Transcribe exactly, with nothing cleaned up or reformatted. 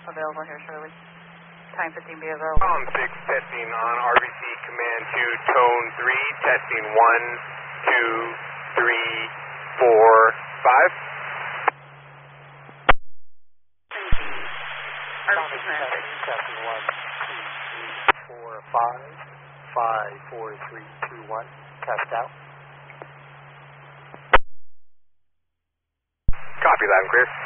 Available here shortly. Time fifteen B available. Column six, testing on R B C command two, tone three, testing one, two, three, four, five. R B C command six. Testing one, two, three, four, five, five, four, three, two, one. Test out. Copy, loud and clear.